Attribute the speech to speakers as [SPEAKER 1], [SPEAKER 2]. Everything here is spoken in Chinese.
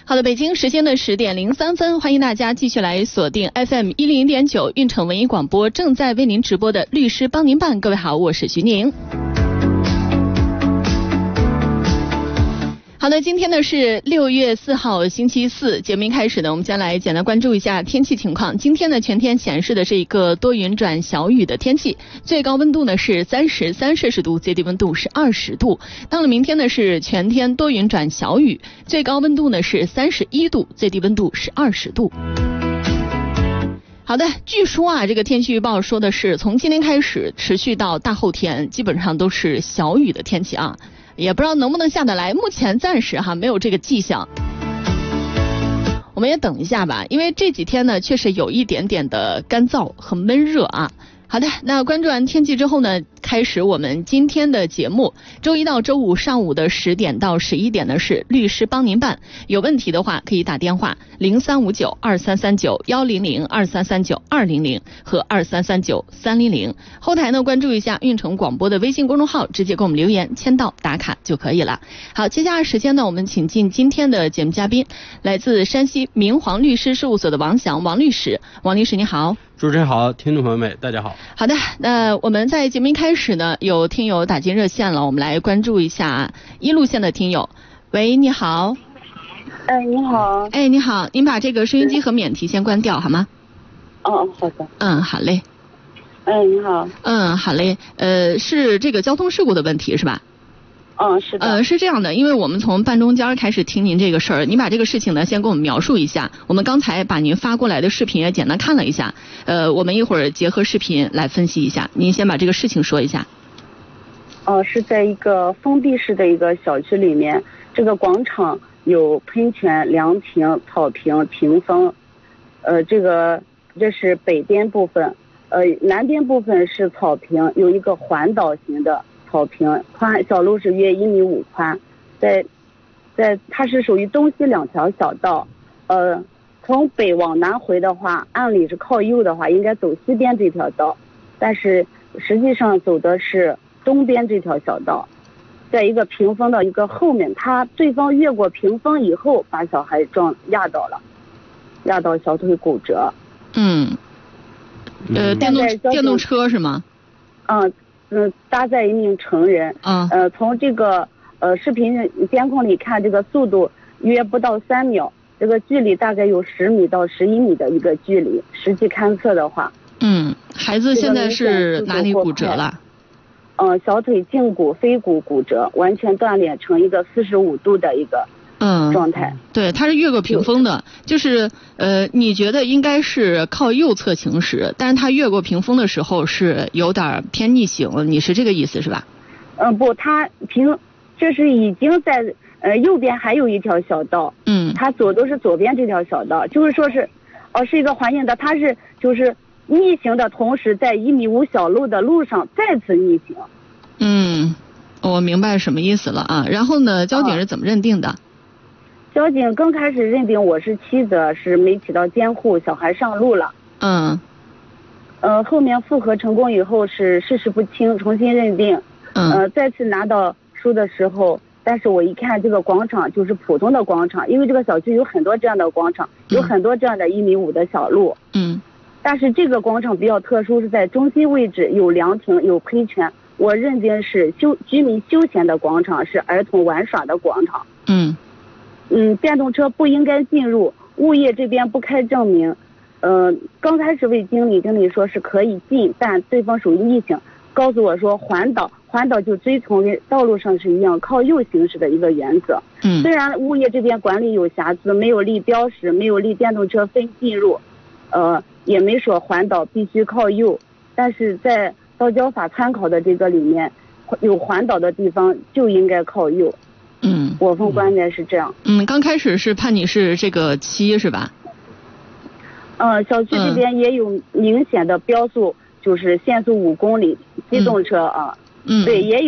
[SPEAKER 1] 好的，北京时间的10点03分，欢迎大家继续来锁定 FM 101.9运城文艺广播，正在为您直播的律师帮您办。各位好，我是徐宁。好的，今天呢是6月4号星期四，节目一开始呢，我们将来简单关注一下天气情况。今天呢全天显示的是一个多云转小雨的天气，最高温度呢是33摄氏度，最低温度是20度。到了明天呢是全天多云转小雨，最高温度呢是31度，最低温度是20度。好的，据说啊，这个天气预报说的是从今天开始持续到大后天，基本上都是小雨的天气啊。也不知道能不能下得来，目前暂时没有这个迹象。我们也等一下吧，因为这几天呢确实有一点点的干燥和闷热啊。好的，那关注完天气之后呢，开始我们今天的节目。周一到周五上午的10点到11点呢是律师帮您办，有问题的话可以打电话03592339-100、2339-200和2339-300。后台呢关注一下运城广播的微信公众号，直接给我们留言签到打卡就可以了。好，接下来时间呢，我们请进今天的节目嘉宾，来自山西明煌律师事务所的王翔王律师。王律师你好。
[SPEAKER 2] 主持人好，听众朋友们大家好。
[SPEAKER 1] 好的，那我们在节目一开始呢，有听友打进热线了，我们来关注一下一路线的听友。喂，你好。
[SPEAKER 3] 你好。
[SPEAKER 1] 你好，您把这个收音机和免提先关掉好吗？
[SPEAKER 3] 好的。
[SPEAKER 1] 好嘞。
[SPEAKER 3] 你好。
[SPEAKER 1] 好嘞。是这个交通事故的问题是吧？
[SPEAKER 3] 是的。
[SPEAKER 1] 是这样的，因为我们从半中间开始听您这个事儿，您把这个事情呢先给我们描述一下。我们刚才把您发过来的视频也简单看了一下，我们一会儿结合视频来分析一下。您先把这个事情说一下。
[SPEAKER 3] 是在一个封闭式的一个小区里面，这个广场有喷泉、凉亭、草坪、屏风，这是北边部分，南边部分是草坪，有一个环岛型的草坪，小路是约1.5米宽，它是属于东西两条小道，从北往南回的话，按理是靠右的话应该走西边这条道，但是实际上走的是东边这条小道，在一个屏风的一个后面，对方越过屏风以后把小孩压倒了，压到小腿骨折。
[SPEAKER 1] 电动车是吗？
[SPEAKER 3] 搭载一名成人。从这个视频监控里看，这个速度约不到3秒，这个距离大概有10米到11米的一个距离，实际勘测的话。
[SPEAKER 1] 孩子现在是哪里骨折了？
[SPEAKER 3] 小腿胫骨、腓骨骨折，完全断裂成一个45度的一个状态。
[SPEAKER 1] 对，它是越过屏风的，就是你觉得应该是靠右侧行驶，但是它越过屏风的时候是有点偏逆行了，你是这个意思是吧？
[SPEAKER 3] 不，这是已经在右边还有一条小道。它都是左边这条小道，就是说是是一个环境的，它是就是逆行的同时在1.5米小路的路上再次逆行。
[SPEAKER 1] 我明白什么意思了啊。然后呢，交警是怎么认定的？
[SPEAKER 3] 交警刚开始认定我是妻子，是没起到监护，小孩上路了。后面复核成功以后是事实不清，重新认定。再次拿到书的时候，但是我一看这个广场就是普通的广场，因为这个小区有很多这样的广场，有很多这样的1.5米的小路。但是这个广场比较特殊，是在中心位置，有凉亭，有喷泉，我认定是居民休闲的广场，是儿童玩耍的广场。电动车不应该进入，物业这边不开证明。刚开始经理说是可以进，但对方属于逆行，告诉我说环岛就遵从道路上是一样靠右行驶的一个原则。虽然物业这边管理有瑕疵，没有立标识，没有立电动车分进入，也没说环岛必须靠右，但是在道交法参考的这个里面，有环岛的地方就应该靠右。我方观点是这样。
[SPEAKER 1] 刚开始是判你是这个7是吧？
[SPEAKER 3] 小区这边也有明显的标速，就是限速5公里，机动车对，也有。